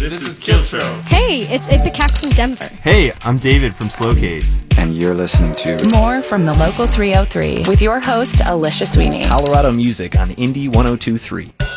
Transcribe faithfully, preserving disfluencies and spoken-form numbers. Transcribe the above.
This is Kiltro. Hey, it's Ipecac from Denver. Hey, I'm David from Slowcades. And you're listening to more from the Local three oh three with your host, Alicia Sweeney. Colorado music on Indie one oh two point three.